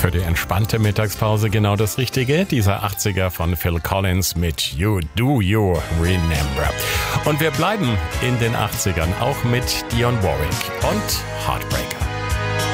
Für die entspannte Mittagspause genau das Richtige. Dieser 80er von Phil Collins mit You Do You Remember. Und wir bleiben in den 80ern, auch mit Dionne Warwick und Heartbreaker.